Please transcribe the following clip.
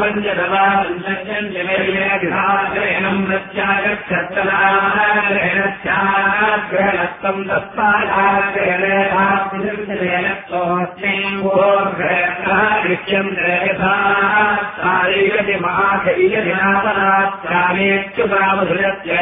पञ्चदवाञ्चन्यमेनम् प्रत्यागच्छत्तनाग्रहणस्याग्रहणस्तम् तत्पादाग्रहणस्तोऽस्मिन् यथा सारीगति महाशैलदिनापरात्यामेत्युपरामधुरस्य